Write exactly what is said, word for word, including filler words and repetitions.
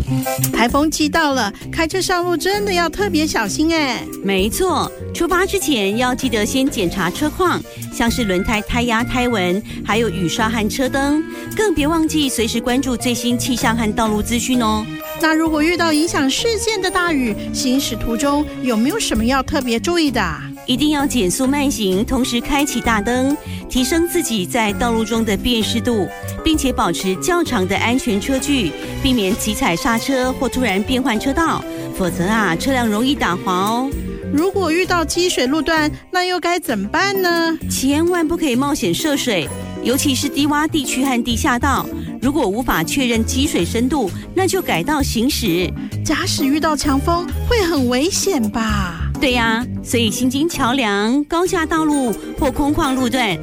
台风季到了，开车上路真的要特别小心哎。 没错，出发之前要记得先检查车况，像是轮胎胎压、胎纹，还有雨刷和车灯，更别忘记随时关注最新气象和道路资讯哦。 那如果遇到影响视线的大雨，行驶途中有没有什么要特别注意的啊？ 一定要减速慢行，同时开启大灯，提升自己在道路中的辨识度，并且保持较长的安全车距，避免急踩刹车或突然变换车道，否则啊，车辆容易打滑哦。 如果遇到积水路段，那又该怎么办呢？ 千万不可以冒险涉水，尤其是低洼地区和地下道。如果无法确认积水深度，那就改道行驶。 假使遇到强风，会很危险吧？ 对呀，所以行经桥梁、高架道路或空旷路段，